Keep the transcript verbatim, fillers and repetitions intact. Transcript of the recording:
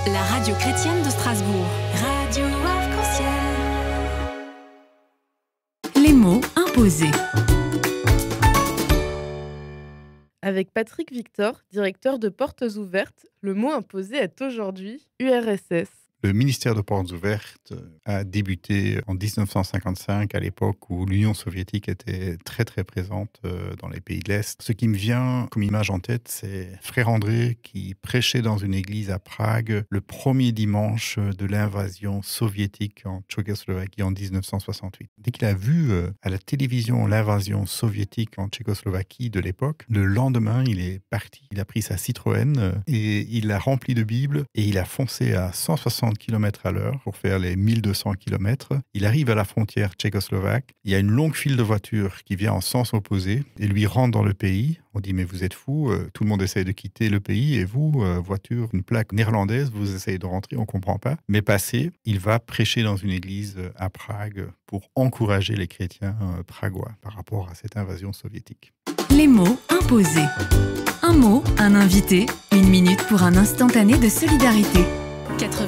la radio chrétienne de Strasbourg. Radio Arc-en-Ciel. Les mots imposés. Avec Patrick Victor, directeur de Portes Ouvertes, le mot imposé est aujourd'hui U R S S. Le ministère de Portes Ouvertes a débuté en dix-neuf cent cinquante-cinq, à l'époque où l'Union soviétique était très très présente dans les pays de l'Est. Ce qui me vient comme image en tête, c'est Frère André qui prêchait dans une église à Prague le premier dimanche de l'invasion soviétique en Tchécoslovaquie en dix-neuf cent soixante-huit. Dès qu'il a vu à la télévision l'invasion soviétique en Tchécoslovaquie de l'époque, le lendemain, il est parti. Il a pris sa Citroën et il l'a rempli de Bible et il a foncé à cent soixante kilomètres à l'heure pour faire les mille deux cents kilomètres. Il arrive à la frontière tchécoslovaque. Il y a une longue file de voitures qui vient en sens opposé et lui rentre dans le pays. On dit, mais vous êtes fou, euh, tout le monde essaye de quitter le pays et vous, euh, voiture, une plaque néerlandaise, vous essayez de rentrer, on ne comprend pas. Mais passé, il va prêcher dans une église à Prague pour encourager les chrétiens euh, pragois par rapport à cette invasion soviétique. Les mots imposés. Un mot, un invité, une minute pour un instantané de solidarité.